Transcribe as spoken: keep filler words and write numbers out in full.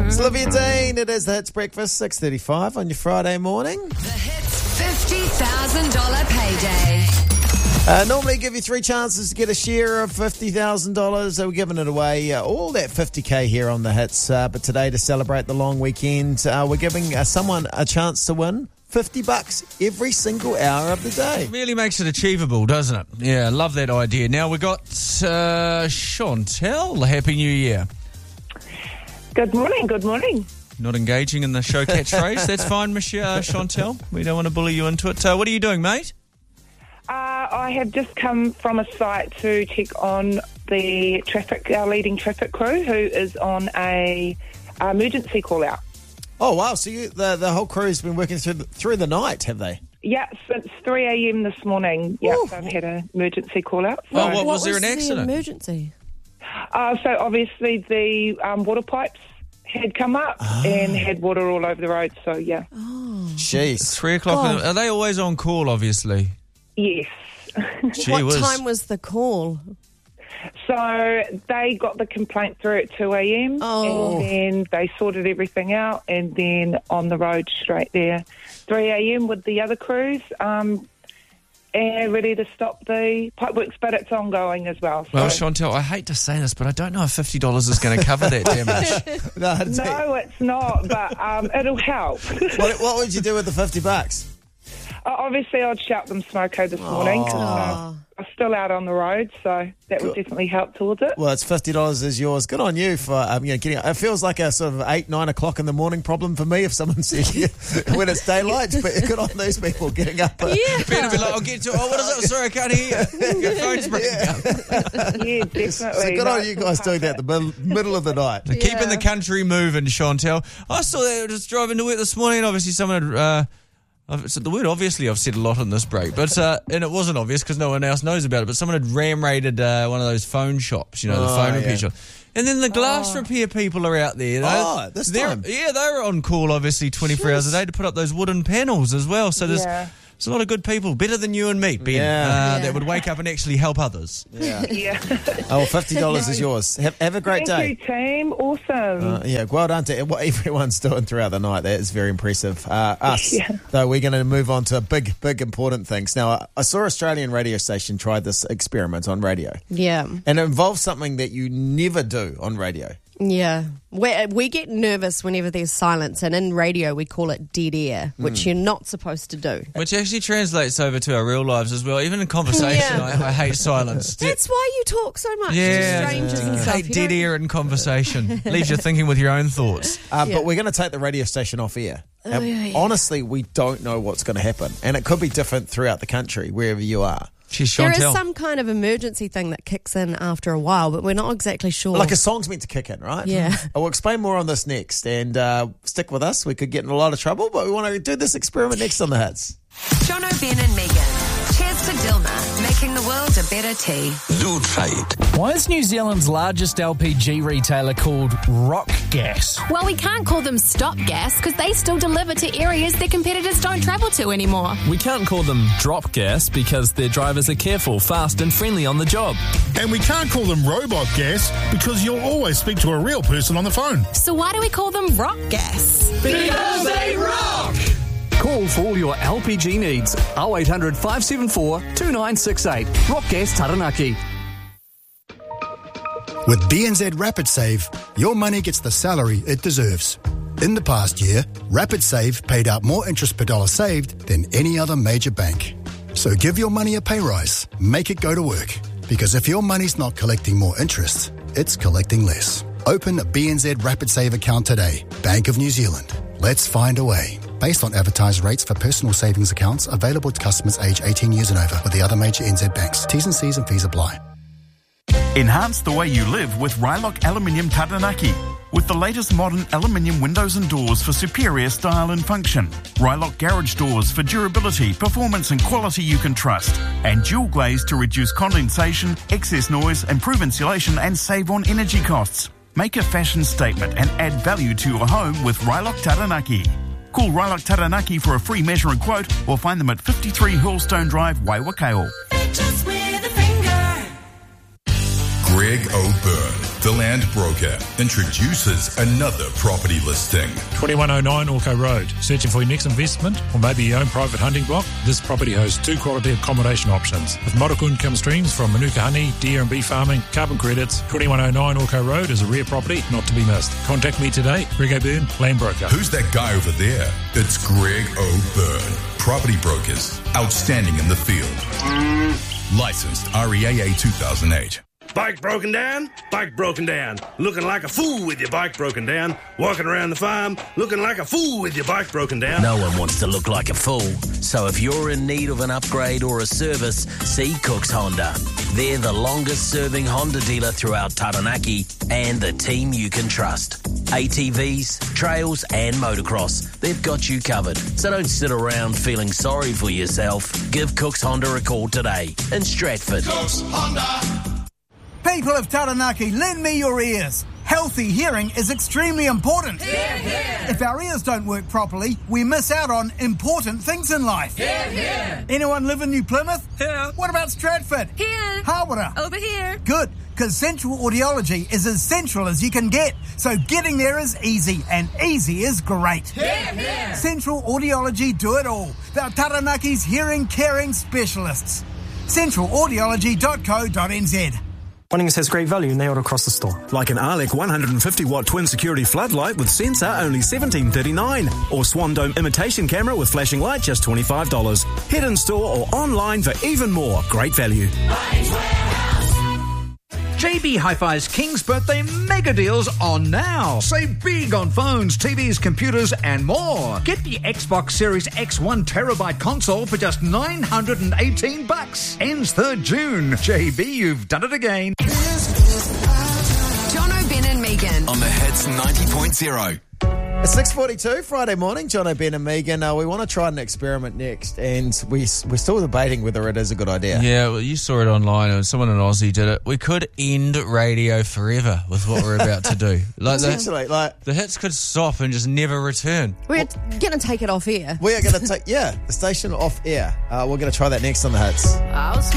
It's Olivia Dean. It is the Hits Breakfast, six thirty-five on your Friday morning. The Hits fifty thousand dollars payday. Uh, normally give you three chances to get a share of fifty thousand dollars. So we're giving it away, uh, all that fifty K here on the Hits. Uh, but today, to celebrate the long weekend, uh, we're giving uh, someone a chance to win fifty bucks every single hour of the day. Really makes it achievable, doesn't it? Yeah, love that idea. Now we've got uh, Chantel. Happy New Year. Good morning, good morning. Not engaging in the show catchphrase. That's fine, Michelle, uh, Chantel. We don't want to bully you into it. Uh, what are you doing, mate? Uh, I have just come from a site to check on the traffic, our leading traffic crew, who is on a emergency call out. Oh, wow. So you, the the whole crew's been working through the, through the night, have they? Yeah, since three a.m. this morning. Yeah, they've had an emergency call out. So. Oh, what, What was there was an the accident? emergency? Uh, so obviously the um, water pipes had come up and had water all over the road. So, yeah. Jeez. Three o'clock. In God. the, are they always on call, obviously? Yes. Gee what whiz. time was the call? So they got the complaint through at two a.m. Oh. and then they sorted everything out, and then on the road straight there, three a.m. with the other crews, um, and ready to stop the pipeworks, but it's ongoing as well. So. Well, Chantel, I hate to say this, but I don't know if fifty dollars is going to cover that damage. No, it's- No, it's not, but um, it'll help. what, what would you do with the fifty bucks? Uh, Obviously, I'd shout them smoko this morning because uh, I'm still out on the road, so that would definitely help towards it. Well, it's fifty dollars is yours. Good on you for um, you know, getting. It feels like a sort of eight, nine o'clock in the morning problem for me if someone says yeah, when it's daylight. But good on those people getting up. Uh, Yeah. Better be like, I'll get to. Oh, what is it? Sorry, I can't hear you. Your phone's breaking up. Yeah, definitely. So good No, on you it's guys all doing that perfect. the middle, middle of the night. Keeping the country moving, Chantel. I saw that just driving to work this morning. Obviously, someone had. Uh, I've said the word obviously I've said a lot on this break, but uh, and it wasn't obvious because no one else knows about it, but someone had ram raided uh, one of those phone shops, you know, the Oh, phone yeah. repair shop. And then the glass repair people are out there. Oh, this they're, time. Yeah, they're on call obviously twenty-four hours a day to put up those wooden panels as well. So there's, Yeah. there's a lot of good people, better than you and me, Ben, Yeah. uh, Yeah. that would wake up and actually help others. Yeah. Yeah. Oh, fifty dollars is yours. Have, have a great Thank day. you, team. Awesome. Uh, yeah, well done to what everyone's doing throughout the night. That is very impressive. Uh, us, Yeah. though, we're going to move on to big, big, important things. Now, I, I saw Australian radio station tried this experiment on radio, Yeah. and it involves something that you never do on radio. Yeah. We, we get nervous whenever there's silence, and in radio we call it dead air, which you're not supposed to do. Which actually translates over to our real lives as well. Even in conversation, Yeah. I, I hate silence. That's why you talk so much Yeah, to strangers and I stuff. hate You dead don't- air in conversation. Leaves you thinking with your own thoughts. Uh, Yeah. But we're going to take the radio station off air. And yeah, yeah. honestly, we don't know what's going to happen. And it could be different throughout the country, wherever you are. She's There is Chantel. some kind of emergency thing that kicks in after a while, but we're not exactly sure. Like a song's meant to kick in, right? Yeah. I'll explain more on this next. And uh, stick with us. We could get in a lot of trouble, but we want to do this experiment next on the Hits. Jono, Ben and Megan. Cheers to Dilma, making the world a better tea. Lutrate. Why is New Zealand's largest L P G retailer called Rock Gas? Well, we can't call them stop gas because they still deliver to areas their competitors don't travel to anymore. We can't call them drop gas because their drivers are careful, fast and friendly on the job. And we can't call them robot gas because you'll always speak to a real person on the phone. So why do we call them rock gas? Because they rock! Call for all your L P G needs. oh eight hundred, five seven four, two nine six eight. Rock Gas Taranaki. With B N Z Rapid Save, your money gets the salary it deserves. In the past year, Rapid Save paid out more interest per dollar saved than any other major bank. So give your money a pay rise. Make it go to work. Because if your money's not collecting more interest, it's collecting less. Open a B N Z Rapid Save account today. Bank of New Zealand. Let's find a way. Based on advertised rates for personal savings accounts available to customers aged eighteen years and over with the other major N Z banks. T's and C's and fees apply. Enhance the way you live with Rylock Aluminium Taranaki. With the latest modern aluminium windows and doors for superior style and function. Rylock garage doors for durability, performance and quality you can trust. And dual glaze to reduce condensation, excess noise, improve insulation and save on energy costs. Make a fashion statement and add value to your home with Rylock Taranaki. Call Rylock Taranaki for a free measure and quote or find them at fifty-three Hurlstone Drive, Waiwakeo. Just with a finger. Greg O'Byrne. The Land Broker introduces another property listing. twenty-one oh nine Orco Road. Searching for your next investment or maybe your own private hunting block? This property hosts two quality accommodation options with multiple income streams from Manuka honey, deer and beef farming, carbon credits. twenty-one oh nine Orco Road is a rare property not to be missed. Contact me today, Greg O'Byrne, Land Broker. Who's that guy over there? It's Greg O'Byrne. Property brokers, outstanding in the field. Licensed R E A A two thousand eight. Bike broken down? Bike broken down. Looking like a fool with your bike broken down. Walking around the farm, looking like a fool with your bike broken down. No one wants to look like a fool. So if you're in need of an upgrade or a service, see Cooks Honda. They're the longest serving Honda dealer throughout Taranaki and the team you can trust. A T Vs, trails and motocross. They've got you covered. So don't sit around feeling sorry for yourself. Give Cooks Honda a call today in Stratford. Cooks Honda. People of Taranaki, lend me your ears. Healthy hearing is extremely important. Hear, hear. If our ears don't work properly, we miss out on important things in life. Hear, hear. Anyone live in New Plymouth? Here. What about Stratford? Here. Hawera? Over here. Good, because Central Audiology is as central as you can get. So getting there is easy, and easy is great. Hear, hear. Central Audiology do it all. They're Taranaki's hearing caring specialists. central audiology dot co dot n z. Bunnings has great value nailed across the store. Like an Arlec one hundred fifty watt twin security floodlight with sensor, only seventeen thirty-nine, or Swan Dome imitation camera with flashing light, just twenty-five dollars. Head in store or online for even more great value. J B Hi-Fi's King's Birthday Mega Deals on now. Save big on phones, T Vs, computers, and more. Get the Xbox Series X one terabyte console for just nine hundred eighteen bucks. Ends third June. J B, you've done it again. John O'Ben and Megan. On the Hits ninety point oh. It's six forty-two, Friday morning. John O'Ben and Megan. Uh, we want to try an experiment next, and we, we're still debating whether it is a good idea. Yeah, well, you saw it online, and someone in Aussie did it. We could end radio forever with what we're about to do. Like Essentially, the, like the hits could stop and just never return. We're going to take it off air. We are going to take, yeah, the station off air. Uh, we're going to try that next on the Hits. I'll